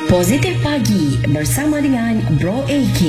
Positif Pagi bersama dengan Bro AK.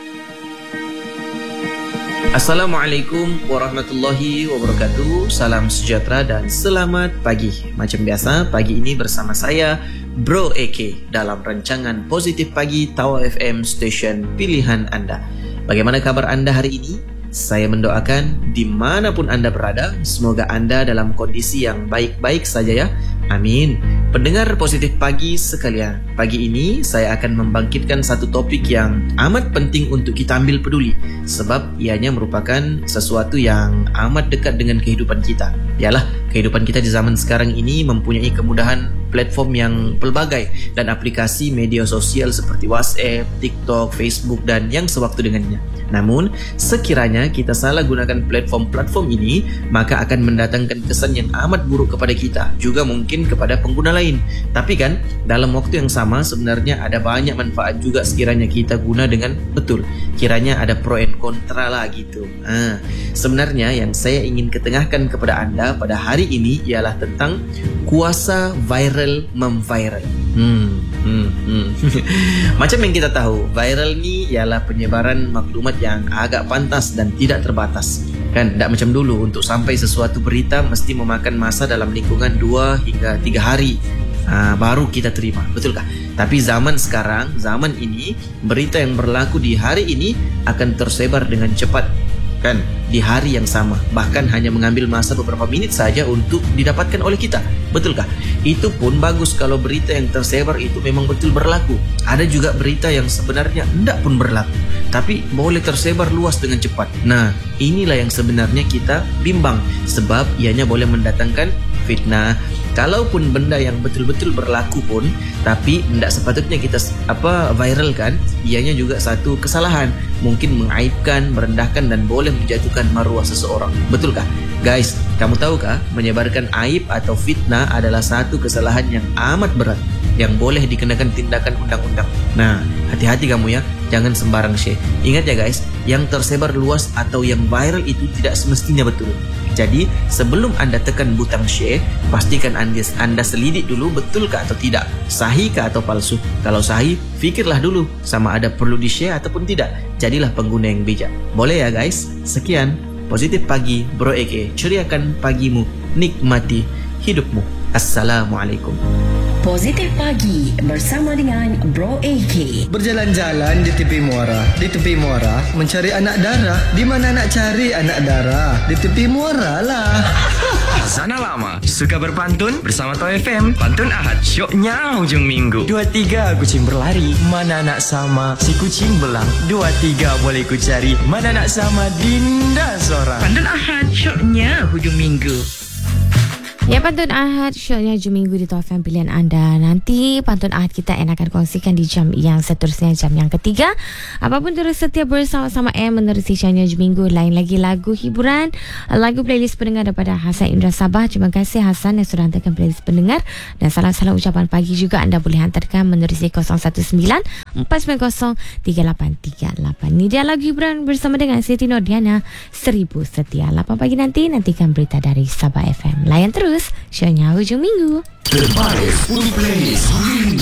Assalamualaikum warahmatullahi wabarakatuh. Salam sejahtera dan selamat pagi. Macam biasa, pagi ini bersama saya Bro AK dalam rancangan Positif Pagi Tawa FM Station Pilihan Anda. Bagaimana kabar anda hari ini? Saya mendoakan dimanapun anda berada, semoga anda dalam kondisi yang baik-baik saja ya. Amin. Pendengar Positif Pagi sekalian, pagi ini saya akan membangkitkan satu topik yang amat penting untuk kita ambil peduli, sebab ianya merupakan sesuatu yang amat dekat dengan kehidupan kita. Yalah, kehidupan kita di zaman sekarang ini mempunyai kemudahan platform yang pelbagai dan aplikasi media sosial seperti WhatsApp, TikTok, Facebook dan yang sewaktu dengannya. Namun, sekiranya kita salah gunakan platform-platform ini, maka akan mendatangkan kesan yang amat buruk kepada kita, juga mungkin kepada pengguna lain. Tapi kan, dalam waktu yang sama sebenarnya ada banyak manfaat juga sekiranya kita guna dengan betul. Kiranya ada pro and kontra lah gitu. Sebenarnya yang saya ingin ketengahkan kepada anda pada hari ini ialah tentang kuasa viral memviral. Macam yang kita tahu, viral ni ialah penyebaran maklumat yang agak pantas dan tidak terbatas. Kan, tak macam dulu untuk sampai sesuatu berita mesti memakan masa dalam lingkungan 2 hingga 3 hari baru kita terima, betulkah? Tapi zaman sekarang, zaman ini, berita yang berlaku di hari ini akan tersebar dengan cepat, kan, di hari yang sama, bahkan hanya mengambil masa beberapa menit saja untuk didapatkan oleh kita, betulkah? Itu pun bagus kalau berita yang tersebar itu memang betul berlaku. Ada juga berita yang sebenarnya tidak pun berlaku, tapi boleh tersebar luas dengan cepat. Nah, inilah yang sebenarnya kita bimbang, sebab ianya boleh mendatangkan fitnah. Kalaupun benda yang betul-betul berlaku pun, tapi tidak sepatutnya kita viralkan, ianya juga satu kesalahan, mungkin mengaibkan, merendahkan dan boleh menjatuhkan maruah seseorang. Betulkah? Guys, kamu tahukah menyebarkan aib atau fitnah adalah satu kesalahan yang amat berat yang boleh dikenakan tindakan undang-undang. Nah, hati-hati kamu ya, jangan sembarang share. Ingat ya guys, yang tersebar luas atau yang viral itu tidak semestinya betul. Jadi, sebelum anda tekan butang share, pastikan anda selidik dulu betulkah atau tidak, sahihkah atau palsu. Kalau sahih, fikirlah dulu sama ada perlu di-share ataupun tidak. Jadilah pengguna yang bijak. Boleh ya guys? Sekian, Positif Pagi Bro AK. Ceriakan pagimu, nikmati hidupmu. Assalamualaikum. Positif Pagi bersama dengan Bro AK. Berjalan-jalan di tepi muara, mencari anak dara. Di mana nak cari anak dara? Di tepi muara lah. Sana lama suka berpantun bersama Tawa FM. Pantun Ahad, syoknya hujung minggu. 2-3 kucing berlari, mana nak sama si kucing belang. 2-3 boleh ku cari, mana nak sama Dinda seorang. Pantun Ahad, syoknya hujung minggu. Ya, Pantun Ahad, syoknya hujung minggu di Tawa FM pilihan anda. Nanti Pantun Ahad kita akan kongsikan di jam yang seterusnya, jam yang ketiga. Apapun terus setia bersama-sama menerusi syoknya hujung minggu. Lain lagi lagu hiburan, lagu playlist pendengar daripada Hasan Indra Sabah. Terima kasih Hasan yang sudah hantarkan playlist pendengar. Dan salam-salam ucapan pagi juga anda boleh hantarkan menerusi 019-490-3838. Ini dia lagu hiburan bersama dengan Siti Nordiana, 1000 Setia. 8 pagi nantikan berita dari Sabah FM. Layan terus syoknya hujung minggu. Terbaik untuk playlist hari ini.